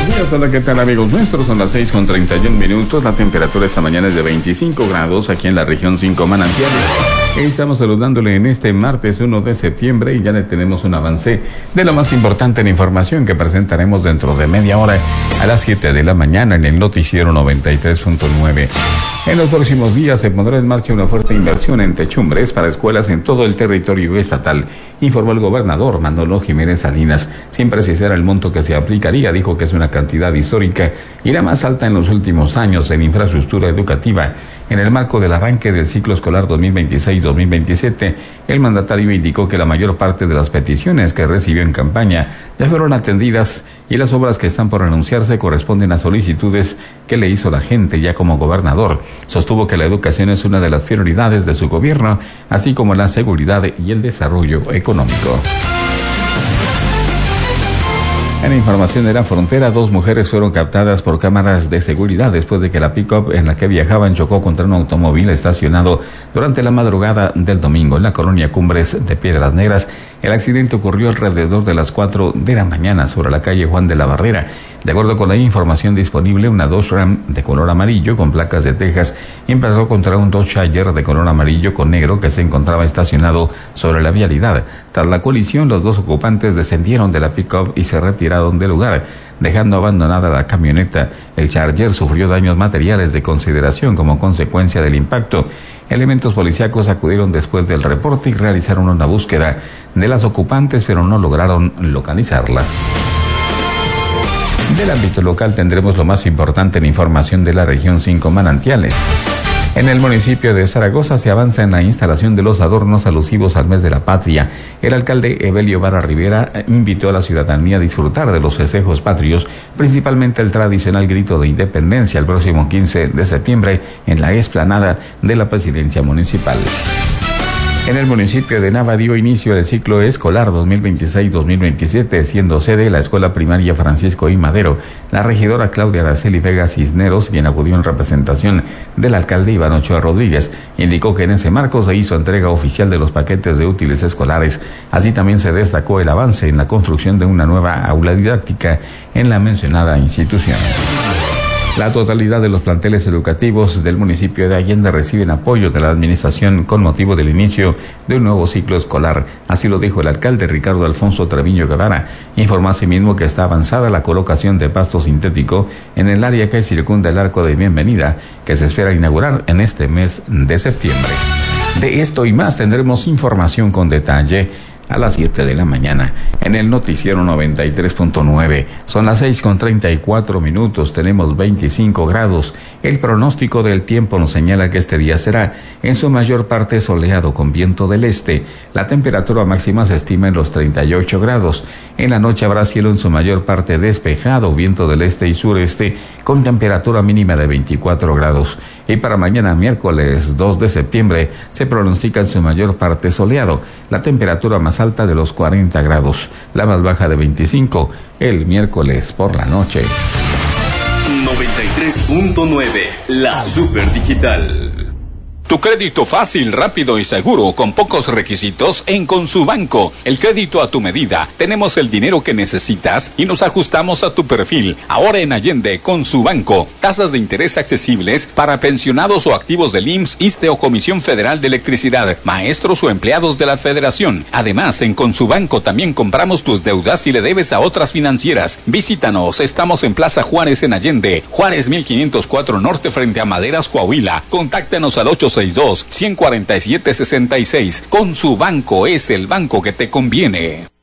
buenos días. Hola, ¿qué tal, amigos nuestros? Son las 6:31. La temperatura esta mañana es de 25 grados aquí en la región 5 Manantiales. Estamos saludándole en este martes 1 de septiembre y ya le tenemos un avance de lo más importante en información que presentaremos dentro de media hora a las 7 de la mañana en el noticiero 93.9. En los próximos días se pondrá en marcha una fuerte inversión en techumbres para escuelas en todo el territorio estatal, informó el gobernador Manolo Jiménez Salinas. Sin precisar el monto que se aplicaría, dijo que es una cantidad histórica y la más alta en los últimos años en infraestructura educativa. En el marco del arranque del ciclo escolar 2026-2027, el mandatario indicó que la mayor parte de las peticiones que recibió en campaña ya fueron atendidas y las obras que están por anunciarse corresponden a solicitudes que le hizo la gente ya como gobernador. Sostuvo que la educación es una de las prioridades de su gobierno, así como la seguridad y el desarrollo económico. En información de la frontera, 2 mujeres fueron captadas por cámaras de seguridad después de que la pick-up en la que viajaban chocó contra un automóvil estacionado durante la madrugada del domingo en la colonia Cumbres de Piedras Negras. El accidente ocurrió alrededor de las 4 de la mañana sobre la calle Juan de la Barrera. De acuerdo con la información disponible, una Dodge Ram de color amarillo con placas de Texas impactó contra un Dodge Charger de color amarillo con negro que se encontraba estacionado sobre la vialidad. Tras la colisión, los 2 ocupantes descendieron de la pick-up y se retiraron del lugar, dejando abandonada la camioneta. El Charger sufrió daños materiales de consideración como consecuencia del impacto. Elementos policíacos acudieron después del reporte y realizaron una búsqueda de las ocupantes, pero no lograron localizarlas. Del ámbito local tendremos lo más importante en información de la región 5 Manantiales. En el municipio de Zaragoza se avanza en la instalación de los adornos alusivos al mes de la patria. El alcalde Evelio Vara Rivera invitó a la ciudadanía a disfrutar de los festejos patrios, principalmente el tradicional grito de independencia el próximo 15 de septiembre en la explanada de la presidencia municipal. En el municipio de Nava dio inicio el ciclo escolar 2026-2027, siendo sede la Escuela Primaria Francisco I. Madero. La regidora Claudia Araceli Vega Cisneros, quien acudió en representación del alcalde Iván Ochoa Rodríguez, indicó que en ese marco se hizo entrega oficial de los paquetes de útiles escolares. Así también se destacó el avance en la construcción de una nueva aula didáctica en la mencionada institución. La totalidad de los planteles educativos del municipio de Allende reciben apoyo de la administración con motivo del inicio de un nuevo ciclo escolar. Así lo dijo el alcalde Ricardo Alfonso Treviño Guevara. Informó asimismo que está avanzada la colocación de pasto sintético en el área que circunda el arco de bienvenida, que se espera inaugurar en este mes de septiembre. De esto y más tendremos información con detalle a las 7 de la mañana en el noticiero 93.9. Son las 6:34. Tenemos 25 grados. El pronóstico del tiempo nos señala que este día será en su mayor parte soleado con viento del este. La temperatura máxima se estima en los 38 grados. En la noche habrá cielo en su mayor parte despejado, viento del este y sureste con temperatura mínima de 24 grados. Y para mañana miércoles 2 de septiembre se pronostica en su mayor parte soleado. La temperatura más alta de los 40 grados, la más baja de 25 el miércoles por la noche. 93.9, la Super Digital. Tu crédito fácil, rápido y seguro, con pocos requisitos en Consubanco. El crédito a tu medida. Tenemos el dinero que necesitas y nos ajustamos a tu perfil. Ahora en Allende, Consubanco. Tasas de interés accesibles para pensionados o activos del IMSS, ISSSTE o Comisión Federal de Electricidad, maestros o empleados de la Federación. Además, en Consubanco también compramos tus deudas si le debes a otras financieras. Visítanos. Estamos en Plaza Juárez en Allende. Juárez 1504 Norte frente a Maderas, Coahuila. Contáctanos al 862-147-66. Consubanco es el banco que te conviene.